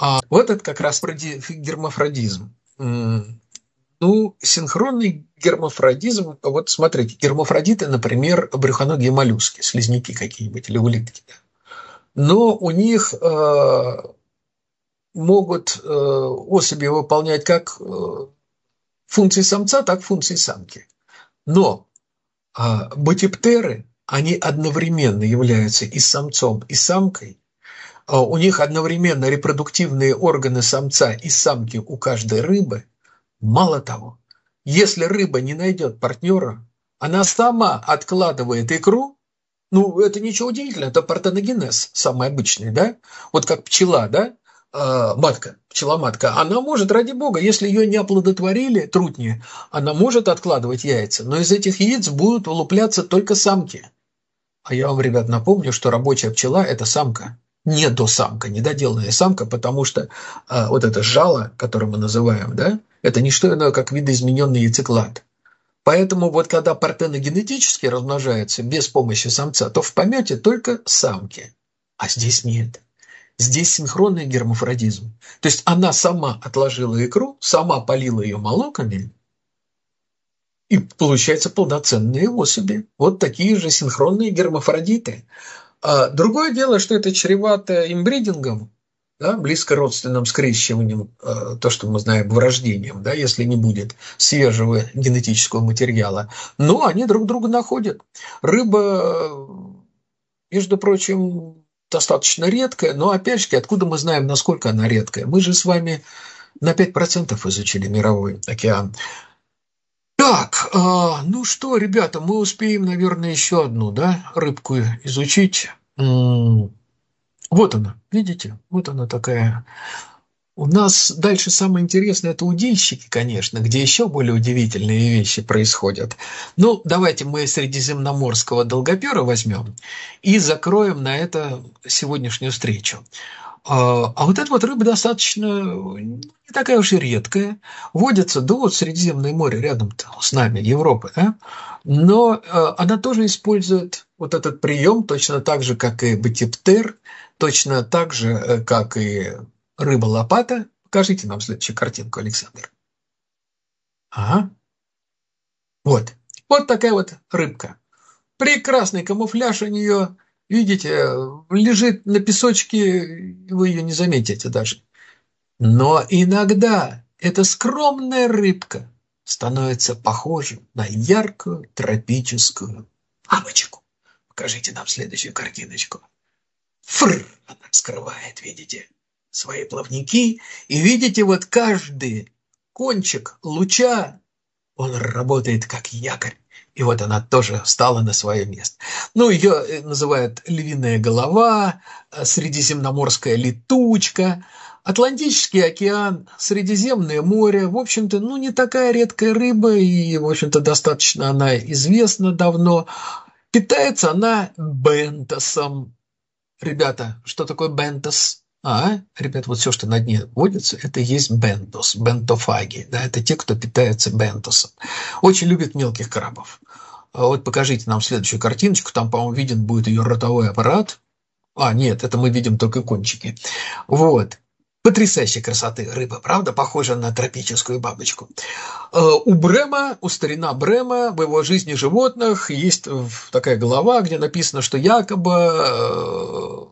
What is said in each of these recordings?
Вот это как раз про гермафродизм. Ну, синхронный гермафродизм, вот смотрите, гермафродиты, например, брюхоногие моллюски, слизняки какие-нибудь или улитки. Но у них могут особи выполнять как функции самца, так и функции самки. Но батиптеры, они одновременно являются и самцом, и самкой. У них одновременно репродуктивные органы самца и самки у каждой рыбы. Мало того, если рыба не найдет партнера, она сама откладывает икру. Ну, это ничего удивительного, это партеногенез самый обычный, да? Вот как пчела, да? Матка, пчела-матка, она может, ради бога, если ее не оплодотворили, трутни, она может откладывать яйца, но из этих яиц будут вылупляться только самки. А я вам, ребят, напомню, что рабочая пчела – это самка, не досамка, недоделанная самка, потому что вот это жало, которое мы называем, да, это не что иное, как видоизмененный яйцеклад. Поэтому вот когда партеногенетически размножается без помощи самца, то в помете только самки. А здесь нет. Здесь синхронный гермафродизм. То есть она сама отложила икру, сама полила ее молоками, и получается полноценные особи. Вот такие же синхронные гермафродиты. Другое дело, что это чревато имбридингом, да, близко родственным скрещиванием, то, что мы знаем, вырождением, да, если не будет свежего генетического материала. Но они друг друга находят. Рыба, между прочим, достаточно редкая, но опять же, откуда мы знаем, насколько она редкая? Мы же с вами на 5% изучили мировой океан. Так, ну что, ребята, мы успеем, наверное, еще одну, да, рыбку изучить. Вот она, видите? Вот она такая. У нас дальше самое интересное – это удильщики, конечно, где еще более удивительные вещи происходят. Ну, давайте мы средиземноморского долгопера возьмем и закроем на это сегодняшнюю встречу. А вот эта вот рыба достаточно не такая уж и редкая. Водится, да вот Средиземное море рядом с нами, Европа, да? Но она тоже использует вот этот прием точно так же, как и батиптер, точно так же, как и рыба-лопата. Покажите нам следующую картинку, Александр. Ага. Вот. Вот такая вот рыбка. Прекрасный камуфляж у нее. Видите, лежит на песочке, вы ее не заметите даже. Но иногда эта скромная рыбка становится похожей на яркую тропическую бабочку. Покажите нам следующую картиночку. Фрр, она скрывает, видите, свои плавники. И видите, вот каждый кончик луча, он работает как якорь. И вот она тоже встала на свое место. Ну, ее называют львиная голова, средиземноморская летучка, Атлантический океан, Средиземное море. В общем-то, ну, не такая редкая рыба, и, в общем-то, достаточно она известна давно. Питается она бентосом. Ребята, что такое бентос? Ребята, вот все, что на дне водится, это и есть бентос, бентофаги. Да, это те, кто питается бентосом. Очень любят мелких крабов. Вот покажите нам следующую картиночку. Там, по-моему, виден будет ее ротовой аппарат. Нет, это мы видим только кончики. Вот. Потрясающей красоты рыба, правда? Похожа на тропическую бабочку. У Брема, у старина Брема в его жизни животных есть такая глава, где написано, что якобы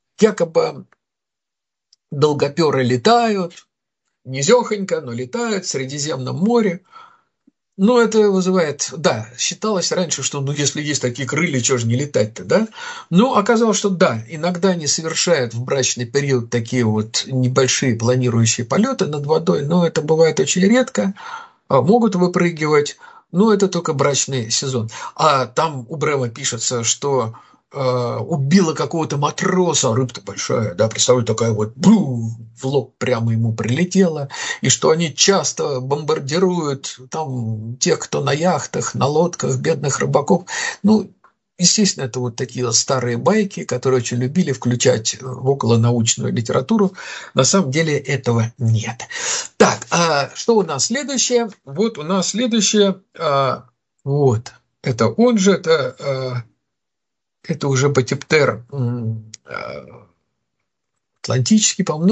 долгоперы летают, низехонько, но летают в Средиземном море. Ну, это вызывает, да, считалось раньше, что, ну, если есть такие крылья, чего же не летать-то, да? Но оказалось, что да, иногда они совершают в брачный период такие вот небольшие планирующие полеты над водой, но это бывает очень редко, могут выпрыгивать, но это только брачный сезон. А там у Брема пишется, что убила какого-то матроса, рыба-то большая, да, представляете, такая вот в лоб прямо ему прилетела, и что они часто бомбардируют там тех, кто на яхтах, на лодках, бедных рыбаков. Ну, естественно, это вот такие вот старые байки, которые очень любили включать в околонаучную литературу. На самом деле этого нет. Так, что у нас следующее? Вот у нас следующее, вот, это он же, это уже батиптер атлантический, по-моему,